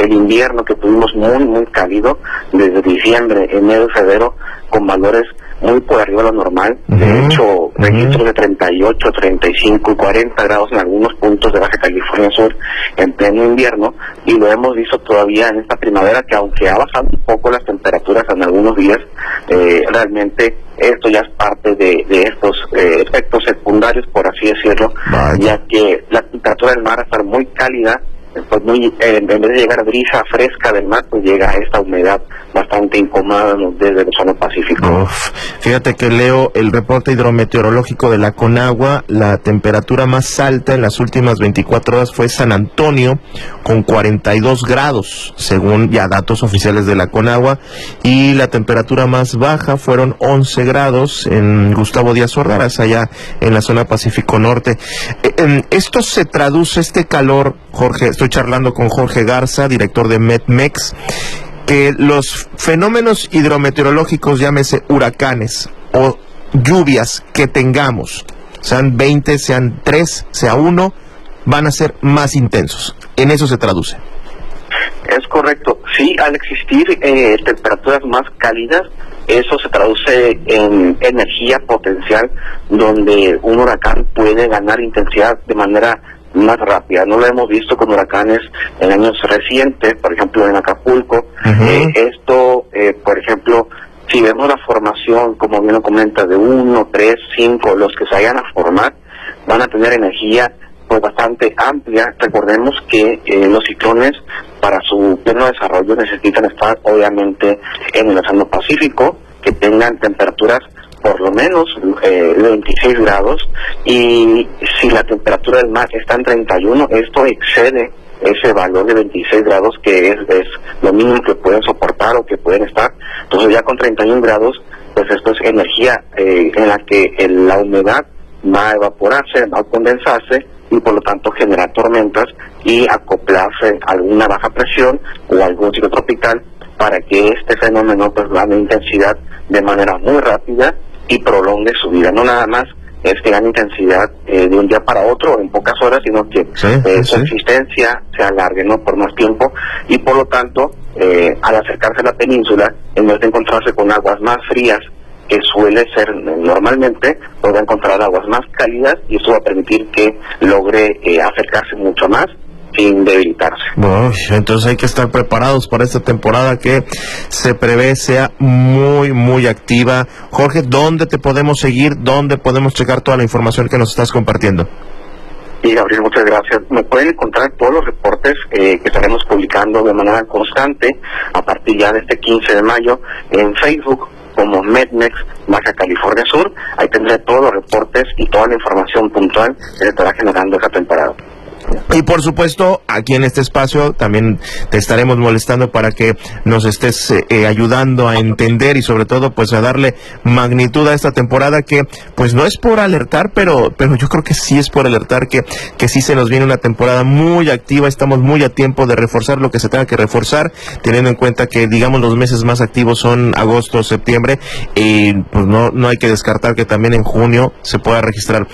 el invierno que tuvimos muy cálido desde diciembre, enero y febrero, con valores muy por arriba de lo normal. De hecho, registros de 38, 35 y 40 grados en algunos puntos de Baja California Sur en pleno invierno, y lo hemos visto todavía en esta primavera, que aunque ha bajado un poco las temperaturas en algunos días, realmente esto ya es parte de estos efectos secundarios, por así decirlo, ya que la temperatura del mar va a estar muy cálida, pues en vez de llegar brisa fresca del mar, pues llega esta humedad bastante incómoda desde el Océano Pacífico. Fíjate que leo el reporte hidrometeorológico de la Conagua. La temperatura más alta en las últimas 24 horas fue San Antonio, con 42 grados, según ya datos oficiales de la Conagua, y la temperatura más baja fueron 11 grados en Gustavo Díaz Ordaz, allá en la zona Pacífico Norte. Esto se traduce, este calor, Jorge, estoy charlando con Jorge Garza, director de MEDMEX, que los fenómenos hidrometeorológicos, llámese huracanes o lluvias que tengamos, sean 20, sean 3, sea 1, van a ser más intensos. En eso se traduce. Es correcto. Sí, al existir temperaturas más cálidas, eso se traduce en energía potencial, donde un huracán puede ganar intensidad de manera más rápida. No lo hemos visto con huracanes en años recientes, por ejemplo en Acapulco. Esto, por ejemplo, si vemos la formación, como bien lo comenta, de 1, 3, 5, los que se vayan a formar, van a tener energía pues bastante amplia. Recordemos que los ciclones, para su pleno desarrollo, necesitan estar obviamente en el Océano Pacífico, que tengan temperaturas por lo menos 26 grados, y si la temperatura del mar está en 31, esto excede ese valor de 26 grados, que es lo mínimo que pueden soportar o que pueden estar. Entonces ya con 31 grados, pues esto es energía en la que la humedad va a evaporarse, va a condensarse, y por lo tanto generar tormentas y acoplarse a alguna baja presión o algún ciclo tropical, para que este fenómeno pues gane intensidad de manera muy rápida y prolongue su vida. No nada más es que gane intensidad de un día para otro en pocas horas, sino que su existencia se alargue, ¿no?, por más tiempo, y por lo tanto al acercarse a la península, en vez de encontrarse con aguas más frías, que suele ser normalmente, podrá encontrar aguas más cálidas, y esto va a permitir que logre acercarse mucho más sin debilitarse. Bueno, entonces hay que estar preparados para esta temporada que se prevé sea muy activa. Jorge, ¿dónde te podemos seguir? ¿Dónde podemos checar toda la información que nos estás compartiendo? Y Gabriel, muchas gracias. Me pueden encontrar todos los reportes que estaremos publicando de manera constante a partir ya de este 15 de mayo en Facebook como MEDMEX Baja California Sur. Ahí tendré todos los reportes y toda la información puntual que se estará generando esta temporada. Y por supuesto, aquí en este espacio también te estaremos molestando para que nos estés ayudando a entender y sobre todo pues a darle magnitud a esta temporada, que pues no es por alertar, pero yo creo que sí es por alertar que sí se nos viene una temporada muy activa. Estamos muy a tiempo de reforzar lo que se tenga que reforzar, teniendo en cuenta que digamos los meses más activos son agosto, septiembre, y pues no hay que descartar que también en junio se pueda registrar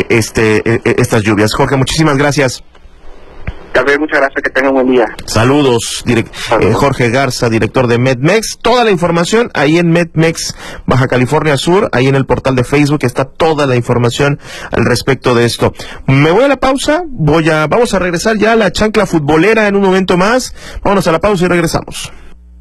estas lluvias. Jorge, muchísimas gracias. Gabriel, muchas gracias, que tengan un buen día. Saludos, Jorge Garza, director de MEDMEX. Toda la información ahí en MEDMEX Baja California Sur, ahí en el portal de Facebook está toda la información al respecto de esto. Me voy a la pausa, vamos a regresar ya a la chancla futbolera en un momento más. Vámonos a la pausa y regresamos.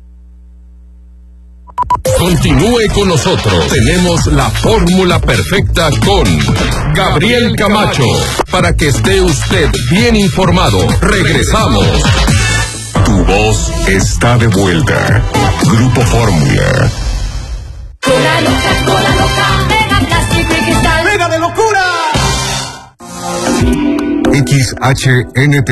Continúe con nosotros. Tenemos la fórmula perfecta con Gabriel Camacho, para que esté usted bien informado. Regresamos. Tu voz está de vuelta. Grupo Fórmula. Cola loca, mega plástico y cristal. ¡Mega de locura! XHNT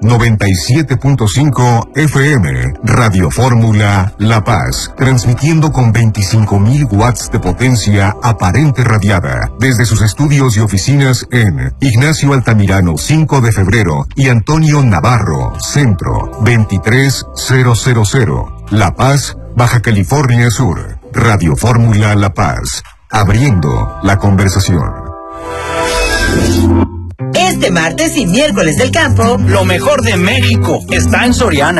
97.5 FM, Radio Fórmula La Paz, transmitiendo con 25,000 watts de potencia aparente radiada, desde sus estudios y oficinas en Ignacio Altamirano 5 de febrero y Antonio Navarro, Centro 23000, La Paz, Baja California Sur. Radio Fórmula La Paz, abriendo la conversación. Este martes y miércoles del campo, Lo mejor de México está en Soriana.